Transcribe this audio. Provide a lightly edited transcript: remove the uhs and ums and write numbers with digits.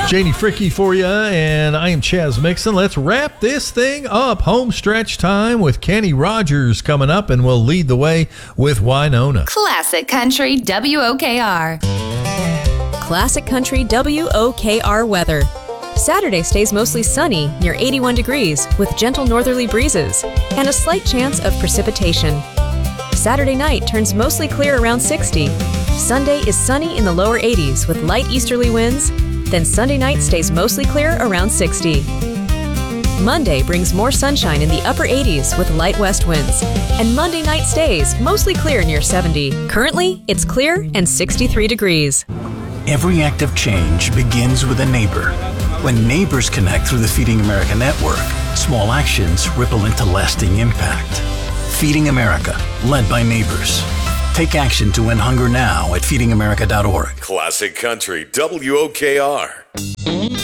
Janie Fricky for you, and I am Chaz Mixon. Let's wrap this thing up. Home stretch time with Kenny Rogers coming up, and we'll lead the way with Winona. Classic Country WOKR. Classic Country WOKR weather. Saturday stays mostly sunny, near 81 degrees, with gentle northerly breezes, and a slight chance of precipitation. Saturday night turns mostly clear around 60. Sunday is sunny in the lower 80s with light easterly winds. Then Sunday night stays mostly clear around 60. Monday brings more sunshine in the upper 80s with light west winds. And Monday night stays mostly clear near 70. Currently, it's clear and 63 degrees. Every act of change begins with a neighbor. When neighbors connect through the Feeding America network, small actions ripple into lasting impact. Feeding America, led by neighbors. Take action to end hunger now at feedingamerica.org. Classic Country WOKR.